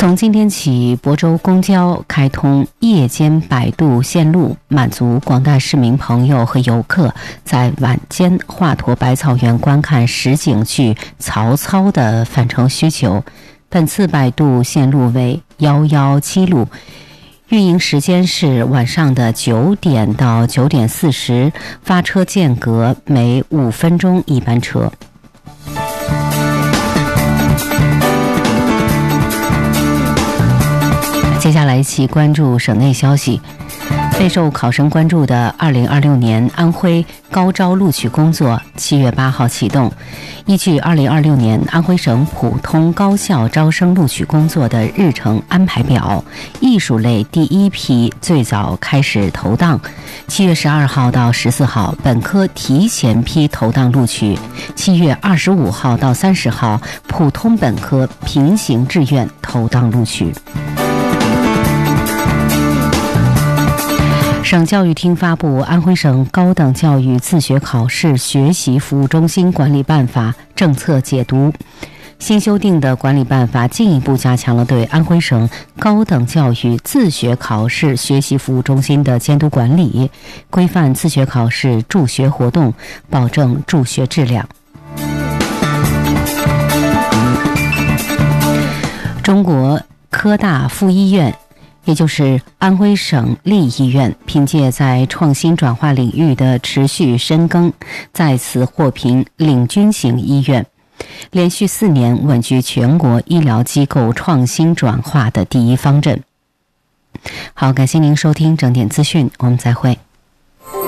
从今天起，亳州公交开通夜间摆渡线路，满足广大市民朋友和游客在晚间华佗百草园观看实景剧曹操的返程需求。本次摆渡线路为117路，运营时间是晚上的9点到9点40，发车间隔每5分钟一班车。接下来一起关注省内消息。备受考生关注的2026年安徽高招录取工作7月8号启动。依据2026年安徽省普通高校招生录取工作的日程安排表，艺术类第一批最早开始投档，7月12号到14号，本科提前批投档录取；7月25号到30号，普通本科平行志愿投档录取。省教育厅发布《安徽省高等教育自学考试学习服务中心管理办法》政策解读。新修订的管理办法进一步加强了对安徽省高等教育自学考试学习服务中心的监督管理，规范自学考试助学活动，保证助学质量。中国科大附医院，也就是安徽省立医院，凭借在创新转化领域的持续深耕，再次获评领军型医院，连续4年稳居全国医疗机构创新转化的第一方阵。好，感谢您收听整点资讯，我们再会。